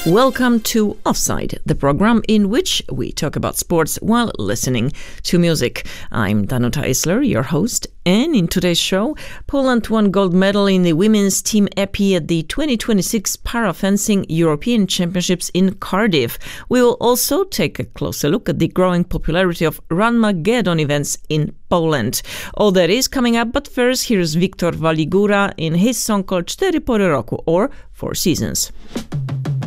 Welcome to Offside, the program in which we talk about sports while listening to music. I'm Danuta Isler, your host, and in today's show, Poland won gold medal in the women's team epi at the 2026 Parafencing European Championships in Cardiff. We will also take a closer look at the growing popularity of Runmageddon events in Poland. All that is coming up, but first, here's Wiktor Waligura in his song called Cztery Pory Roku, or Four Seasons.